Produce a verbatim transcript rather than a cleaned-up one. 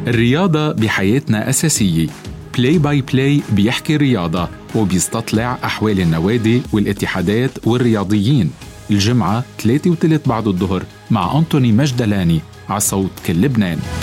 الرياضة بحياتنا أساسية. بلاي باي بلاي بيحكي رياضة وبيستطلع أحوال النوادي والاتحادات والرياضيين. الجمعة ثلاثة وثلث بعد الظهر مع أنتوني مجدلاني على صوت كل لبنان.